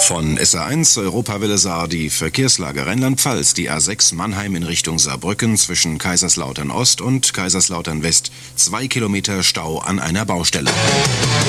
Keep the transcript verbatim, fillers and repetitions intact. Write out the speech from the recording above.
Von S R eins Europawelle Saar die Verkehrslage Rheinland-Pfalz, die A sechs Mannheim in Richtung Saarbrücken zwischen Kaiserslautern Ost und Kaiserslautern West. Zwei Kilometer Stau an einer Baustelle.